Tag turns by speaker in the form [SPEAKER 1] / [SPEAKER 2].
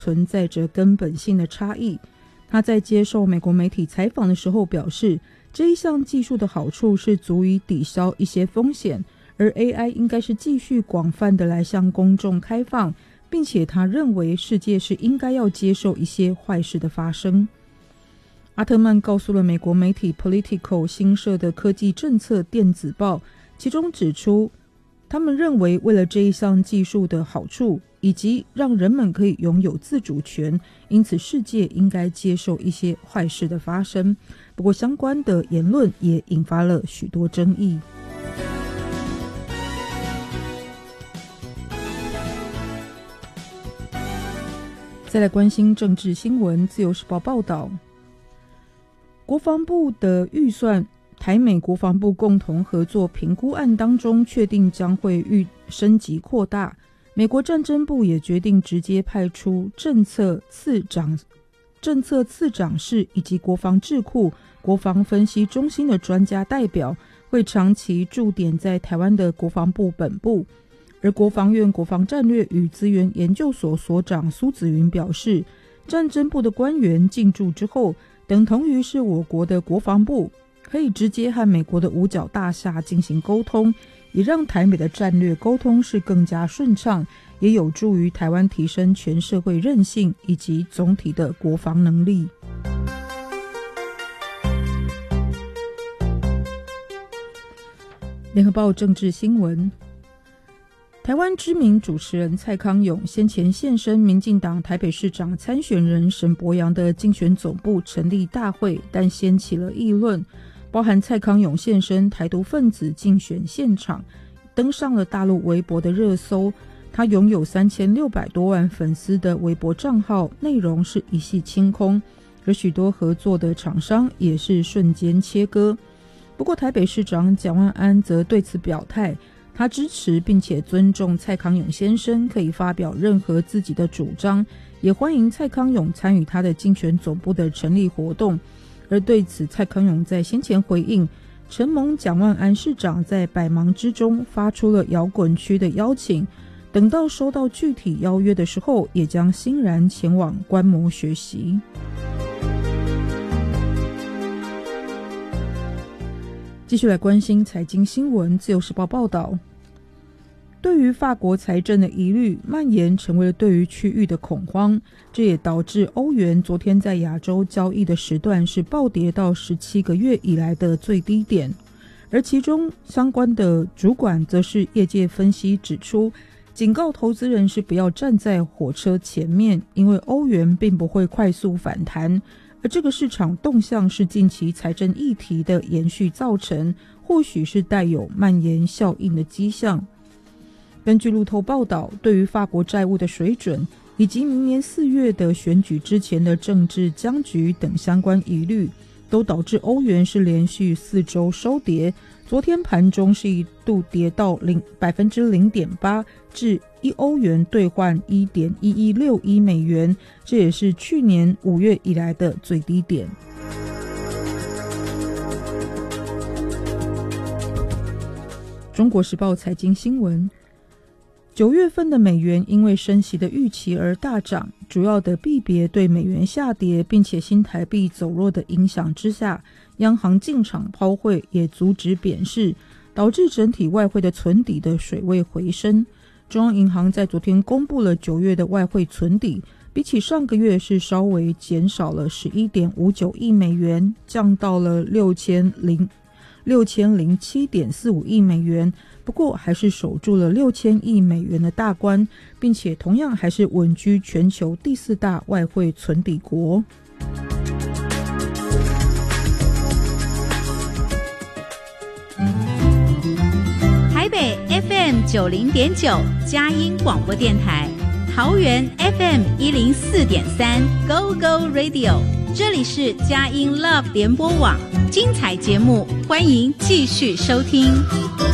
[SPEAKER 1] 存在着根本性的差异。他在接受美国媒体采访的时候表示，这一项技术的好处是足以抵消一些风险，而 AI 应该是继续广泛的来向公众开放，并且他认为世界是应该要接受一些坏事的发生。阿特曼告诉了美国媒体 Politico 新设的科技政策电子报，其中指出他们认为为了这一项技术的好处以及让人们可以拥有自主权，因此世界应该接受一些坏事的发生。不过相关的言论也引发了许多争议。再来关心政治新闻，自由时报报道，国防部的预算台美国防部共同合作评估案当中确定将会升级扩大，美国战争部也决定直接派出政策次长室以及国防智库、国防分析中心的专家代表，会长期驻点在台湾的国防部本部。而国防院国防战略与资源研究所所长苏子云表示，战争部的官员进驻之后，等同于是我国的国防部，可以直接和美国的五角大厦进行沟通，也让台美的战略沟通是更加顺畅，也有助于台湾提升全社会韧性以及总体的国防能力。联合报政治新闻，台湾知名主持人蔡康永先前现身民进党台北市长参选人沈伯洋的竞选总部成立大会，但掀起了议论，包含蔡康永现身台独分子竞选现场，登上了大陆微博的热搜。他拥有3600多万粉丝的微博账号，内容是一系清空，而许多合作的厂商也是瞬间切割。不过台北市长蒋万安则对此表态，他支持并且尊重蔡康永先生可以发表任何自己的主张，也欢迎蔡康永参与他的竞选总部的成立活动。而对此，蔡康永在先前回应，承蒙蒋万安市长在百忙之中发出了摇滚区的邀请，等到收到具体邀约的时候，也将欣然前往观摩学习。继续来关心财经新闻，自由时报报道，对于法国财政的疑虑蔓延成为了对于区域的恐慌，这也导致欧元昨天在亚洲交易的时段是暴跌到17个月以来的最低点。而其中相关的主管则是业界分析指出，警告投资人是不要站在火车前面，因为欧元并不会快速反弹，而这个市场动向是近期财政议题的延续造成，或许是带有蔓延效应的迹象。根据路透报道，对于法国债务的水准以及明年4月的选举之前的政治僵局等相关疑虑，都导致欧元是连续4周收跌，昨天盘中是一度跌到 0.8%， 至1欧元兑换 1.1161 美元，这也是去年5月以来的最低点。中国时报财经新闻，9月份的美元因为升息的预期而大涨，主要的币别对美元下跌，并且新台币走弱的影响之下，央行进场抛汇也阻止贬势，导致整体外汇的存底的水位回升。中央银行在昨天公布了9月的外汇存底，比起上个月是稍微减少了 11.59 亿美元，降到了6007.45 亿美元，不过还是守住了6000亿美元的大关，并且同样还是稳居全球第4大外汇存底国。
[SPEAKER 2] 台北 FM 90.9 佳音广播电台，桃园 FM 104.3 Go Go Radio， 这里是佳音 Love 联播网，精彩节目欢迎继续收听。